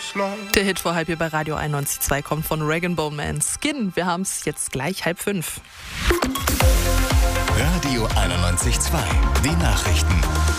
Der Hit vor halb hier bei Radio 91.2 kommt von Rag & Bone Man, Skin. Wir haben es jetzt gleich 4:30. Radio 91.2, die Nachrichten.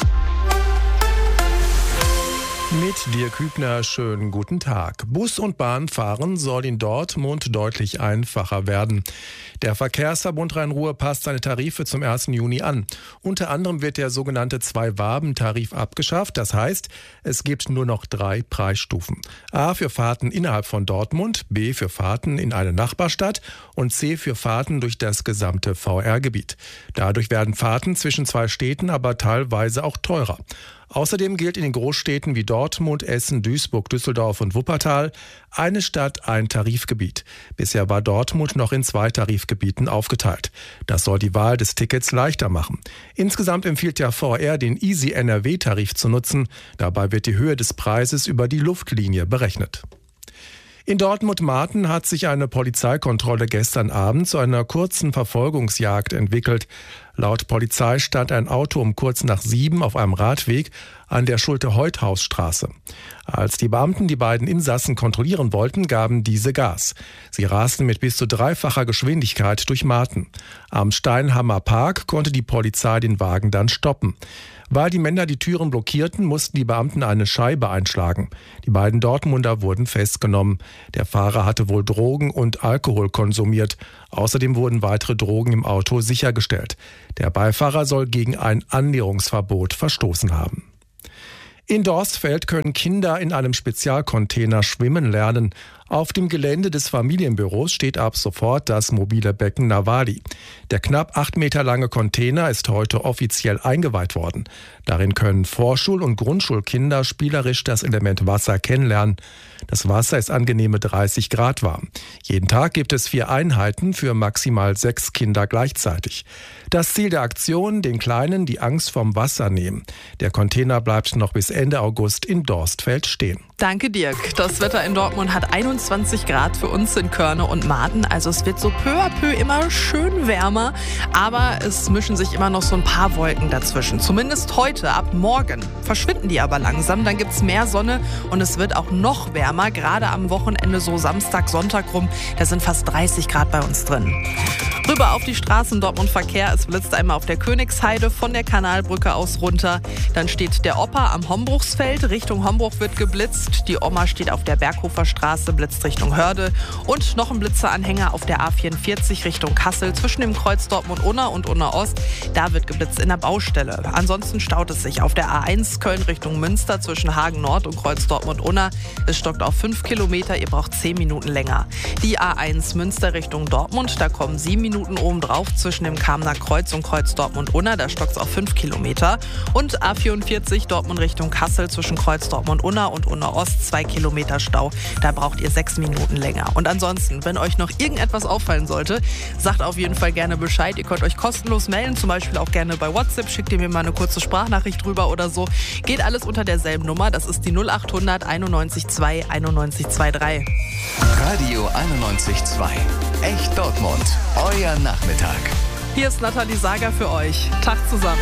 Mit Dirk Hübner, schönen guten Tag. Bus- und Bahnfahren soll in Dortmund deutlich einfacher werden. Der Verkehrsverbund Rhein-Ruhr passt seine Tarife zum 1. Juni an. Unter anderem wird der sogenannte Zwei-Waben-Tarif abgeschafft. Das heißt, es gibt nur noch 3 Preisstufen. A für Fahrten innerhalb von Dortmund, B für Fahrten in eine Nachbarstadt und C für Fahrten durch das gesamte VR-Gebiet. Dadurch werden Fahrten zwischen 2 Städten aber teilweise auch teurer. Außerdem gilt in den Großstädten wie Dortmund, Essen, Duisburg, Düsseldorf und Wuppertal eine Stadt, ein Tarifgebiet. Bisher war Dortmund noch in 2 Tarifgebieten aufgeteilt. Das soll die Wahl des Tickets leichter machen. Insgesamt empfiehlt der VR, den Easy NRW-Tarif zu nutzen. Dabei wird die Höhe des Preises über die Luftlinie berechnet. In Dortmund-Marten hat sich eine Polizeikontrolle gestern Abend zu einer kurzen Verfolgungsjagd entwickelt. Laut Polizei stand ein Auto um kurz nach 7 auf einem Radweg an der Schulte-Heuthaus-Straße. Als die Beamten die beiden Insassen kontrollieren wollten, gaben diese Gas. Sie rasten mit bis zu 3-facher Geschwindigkeit durch Marten. Am Steinhammer Park konnte die Polizei den Wagen dann stoppen. Weil die Männer die Türen blockierten, mussten die Beamten eine Scheibe einschlagen. Die beiden Dortmunder wurden festgenommen. Der Fahrer hatte wohl Drogen und Alkohol konsumiert. Außerdem wurden weitere Drogen im Auto sichergestellt. Der Beifahrer soll gegen ein Annäherungsverbot verstoßen haben. In Dorstfeld können Kinder in einem Spezialcontainer schwimmen lernen. Auf dem Gelände des Familienbüros steht ab sofort das mobile Becken Navali. Der knapp 8 Meter lange Container ist heute offiziell eingeweiht worden. Darin können Vorschul- und Grundschulkinder spielerisch das Element Wasser kennenlernen. Das Wasser ist angenehme 30 Grad warm. Jeden Tag gibt es 4 Einheiten für maximal 6 Kinder gleichzeitig. Das Ziel der Aktion, den Kleinen die Angst vom Wasser nehmen. Der Container bleibt noch bis Ende August in Dorstfeld stehen. Danke, Dirk. Das Wetter in Dortmund hat 21 Grad für uns in Körne und Marten. Also es wird so peu à peu immer schön wärmer. Aber es mischen sich immer noch so ein paar Wolken dazwischen. Zumindest heute, ab morgen. Verschwinden die aber langsam. Dann gibt es mehr Sonne und es wird auch noch wärmer. Gerade am Wochenende, so Samstag, Sonntag rum. Da sind fast 30 Grad bei uns drin. Rüber auf die Straßen Dortmund Verkehr. Es blitzt einmal auf der Königsheide von der Kanalbrücke aus runter. Dann steht der Opa am Hombruchsfeld. Richtung Hombruch wird geblitzt. Die Oma steht auf der Berghofer Straße, blitzt Richtung Hörde. Und noch ein Blitzeranhänger auf der A44 Richtung Kassel zwischen dem Kreuz Dortmund-Unna und Unna-Ost. Da wird geblitzt in der Baustelle. Ansonsten staut es sich auf der A1 Köln Richtung Münster zwischen Hagen Nord und Kreuz Dortmund-Unna. Es stockt auf 5 Kilometer. Ihr braucht 10 Minuten länger. Die A1 Münster Richtung Dortmund. Da kommen 7 Minuten obendrauf zwischen dem Kamener Kreuz und Kreuz Dortmund-Unna. Da stockt es auf 5 Kilometer. Und A44 Dortmund Richtung Kassel zwischen Kreuz Dortmund-Unna und Unna-Ost 2 Kilometer Stau. Da braucht ihr 6 Minuten länger. Und ansonsten, wenn euch noch irgendetwas auffallen sollte, sagt auf jeden Fall gerne Bescheid. Ihr könnt euch kostenlos melden, zum Beispiel auch gerne bei WhatsApp. Schickt ihr mir mal eine kurze Sprachnachricht rüber oder so. Geht alles unter derselben Nummer. Das ist die 0800 91 2 91 23. Radio 91.2, echt Dortmund, euer Nachmittag. Hier ist Nathalie Sager für euch. Tag zusammen.